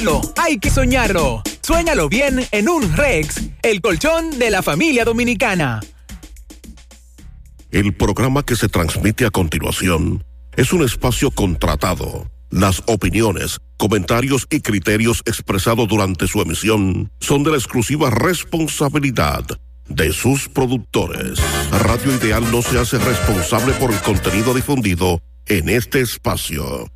solo hay que soñarlo. Suéñalo bien en un Rex, el colchón de la familia dominicana. El programa que se transmite a continuación es un espacio contratado. Las opiniones, comentarios y criterios expresados durante su emisión son de la exclusiva responsabilidad de sus productores. Radio Ideal no se hace responsable por el contenido difundido en este espacio.